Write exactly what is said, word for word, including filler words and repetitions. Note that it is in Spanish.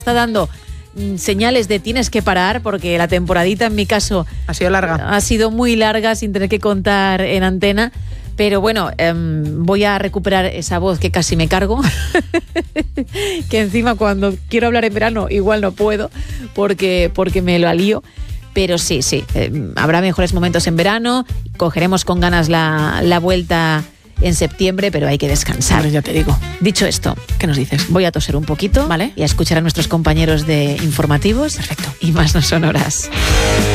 está dando mm, señales de tienes que parar, porque la temporadita en mi caso ha sido larga. Ha sido muy larga sin tener que contar en antena. Pero bueno, eh, voy a recuperar esa voz que casi me cargo, que encima cuando quiero hablar en verano igual no puedo porque, porque me lo alío. Pero sí, sí, eh, habrá mejores momentos en verano, cogeremos con ganas la, la vuelta en septiembre, pero hay que descansar. Hombre, ya te digo. Dicho esto, ¿Qué nos dices? voy a toser un poquito, Vale. Y a escuchar a nuestros compañeros de informativos. Perfecto. Y más no son horas.